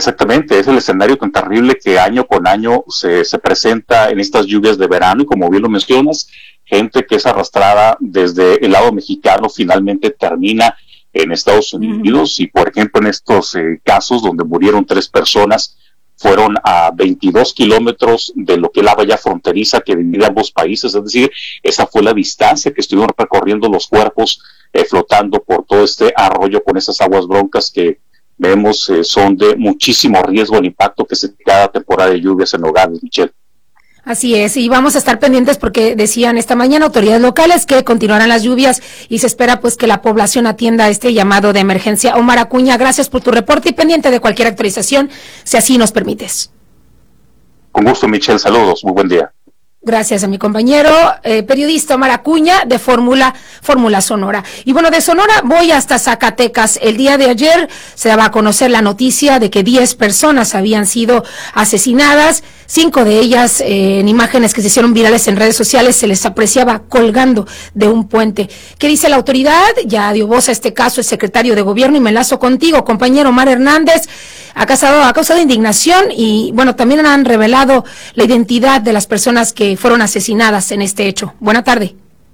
Exactamente, es el escenario tan terrible que año con año se presenta en estas lluvias de verano y como bien lo mencionas, gente que es arrastrada desde el lado mexicano finalmente termina en Estados Unidos y por ejemplo en estos casos donde murieron 3 personas fueron a 22 kilómetros de lo que es la valla fronteriza que divide ambos países, es decir, esa fue la distancia que estuvieron recorriendo los cuerpos flotando por todo este arroyo con esas aguas broncas que vemos son de muchísimo riesgo el impacto que se tiene cada temporada de lluvias en Nogales, Michelle. Así es, y vamos a estar pendientes porque decían esta mañana autoridades locales que continuarán las lluvias y se espera pues que la población atienda este llamado de emergencia. Omar Acuña, gracias por tu reporte y pendiente de cualquier actualización, si así nos permites. Con gusto, Michelle, saludos, muy buen día. Gracias a mi compañero periodista Omar Acuña de Fórmula Sonora. Y bueno, de Sonora voy hasta Zacatecas. El día de ayer se daba a conocer la noticia de que 10 personas habían sido asesinadas. 5 de ellas, en imágenes que se hicieron virales en redes sociales, se les apreciaba colgando de un puente. ¿Qué dice la autoridad? Ya dio voz a este caso el secretario de Gobierno y me enlazo contigo, compañero Omar Hernández. Ha causado indignación y, bueno, también han revelado la identidad de las personas que fueron asesinadas en este hecho. Buena tarde.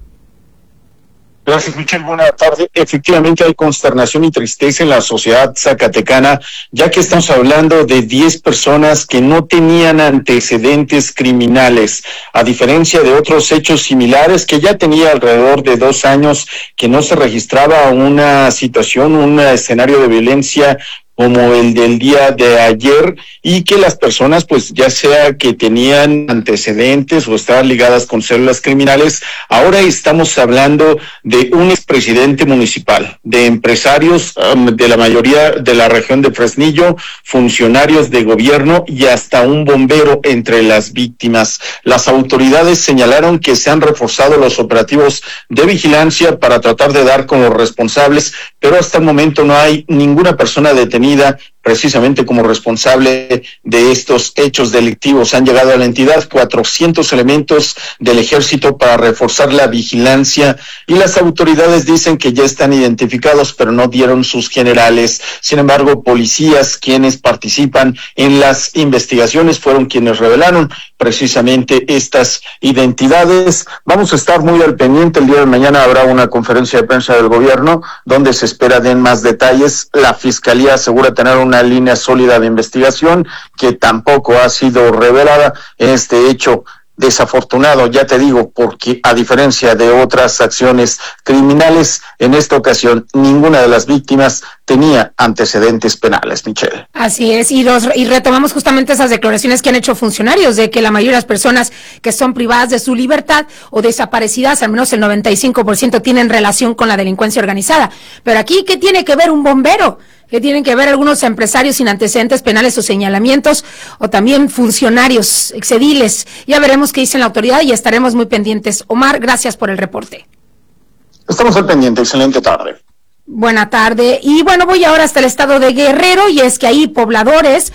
Gracias, Michelle. Buena tarde. Efectivamente hay consternación y tristeza en la sociedad zacatecana, ya que estamos hablando de 10 personas que no tenían antecedentes criminales, a diferencia de otros hechos similares que ya tenía alrededor de 2 años que no se registraba una situación, un escenario de violencia como el del día de ayer, y que las personas, pues ya sea que tenían antecedentes o estaban ligadas con células criminales, ahora estamos hablando de un expresidente municipal, de empresarios de la mayoría de la región de Fresnillo, funcionarios de gobierno y hasta un bombero entre las víctimas. Las autoridades señalaron que se han reforzado los operativos de vigilancia para tratar de dar con los responsables, pero hasta el momento no hay ninguna persona detenida precisamente como responsable de estos hechos delictivos. Han llegado a la entidad 400 elementos del ejército para reforzar la vigilancia y las autoridades dicen que ya están identificados, pero no dieron sus generales. Sin embargo, policías quienes participan en las investigaciones fueron quienes revelaron precisamente estas identidades. Vamos a estar muy al pendiente. El día de mañana habrá una conferencia de prensa del gobierno donde se espera den más detalles. La Fiscalía asegura tener una línea sólida de investigación que tampoco ha sido revelada en este hecho desafortunado, ya te digo, porque a diferencia de otras acciones criminales, en esta ocasión ninguna de las víctimas tenía antecedentes penales, Michelle. Así es, y retomamos justamente esas declaraciones que han hecho funcionarios de que la mayoría de las personas que son privadas de su libertad o desaparecidas, al menos el 95% tienen relación con la delincuencia organizada. Pero aquí, ¿qué tiene que ver un bombero? ¿Qué tienen que ver algunos empresarios sin antecedentes penales o señalamientos, o también funcionarios, exediles? Ya veremos qué dice la autoridad y estaremos muy pendientes. Omar, gracias por el reporte. Estamos al pendiente, excelente tarde. Buena tarde. Y bueno, voy ahora hasta el estado de Guerrero, y es que ahí pobladores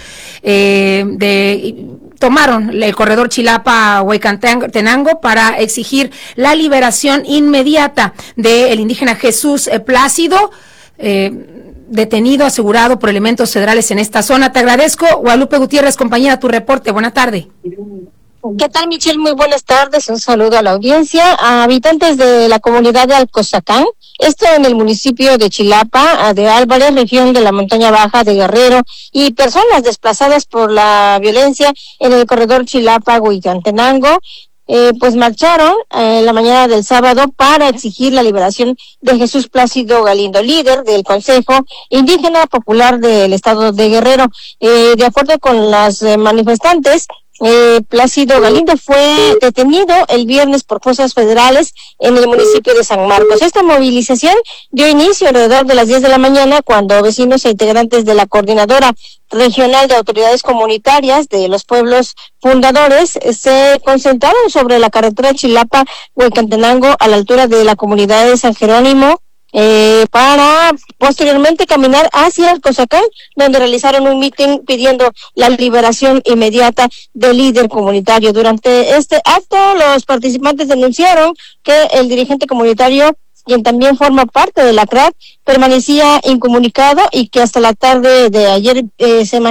tomaron el corredor Chilapa-Huehuetenango para exigir la liberación inmediata del indígena Jesús Plácido, detenido, asegurado por elementos federales en esta zona. Te agradezco, Guadalupe Gutiérrez, compañera, tu reporte. Buena tarde. ¿Qué tal, Michelle? Muy buenas tardes. Un saludo a la audiencia. A habitantes de la comunidad de Alcozacán, esto en el municipio de Chilapa, de Álvarez, región de la montaña baja de Guerrero, y personas desplazadas por la violencia en el corredor Chilapa-Huehuetenango, pues marcharon la mañana del sábado para exigir la liberación de Jesús Plácido Galindo, líder del Consejo Indígena Popular del Estado de Guerrero. De acuerdo con las manifestantes, Plácido Galindo fue detenido el viernes por fuerzas federales en el municipio de San Marcos. Esta movilización dio inicio alrededor de las 10 de la mañana, cuando vecinos e integrantes de la Coordinadora Regional de Autoridades Comunitarias de los Pueblos Fundadores se concentraron sobre la carretera Chilapa-Huehuetenango a la altura de la comunidad de San Jerónimo, para posteriormente caminar hacia Alcozacán, donde realizaron un mitin pidiendo la liberación inmediata del líder comunitario. Durante este acto, los participantes denunciaron que el dirigente comunitario, quien también forma parte de la CRAD, permanecía incomunicado y que hasta la tarde de ayer se